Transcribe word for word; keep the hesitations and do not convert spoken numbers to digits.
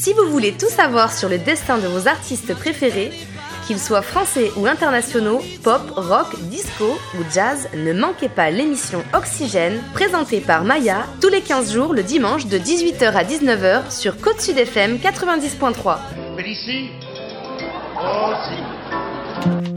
Si vous voulez tout savoir sur le destin de vos artistes préférés, qu'ils soient français ou internationaux, pop, rock, disco ou jazz, ne manquez pas l'émission Oxygène, présentée par Maya, tous les quinze jours le dimanche de dix-huit heures à dix-neuf heures sur Côte Sud F M quatre-vingt-dix point trois. Mais ici, oh si.